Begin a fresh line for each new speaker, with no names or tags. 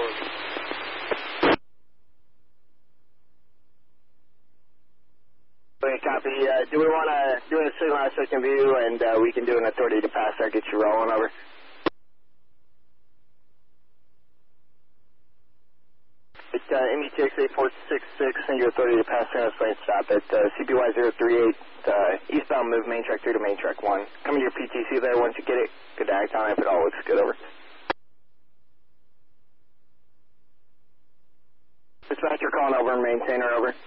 Okay, copy. Do we want to do a signal out search and view, and we can do an authority to pass there, get you rolling over? It's METX 8466, and your authority to pass there, lane stop at CPY 038, eastbound move main track 3 to main track 1. Come to your PTC there once you get it. Good to act on it if it all looks good, over. Dispatcher calling over and maintainer, over.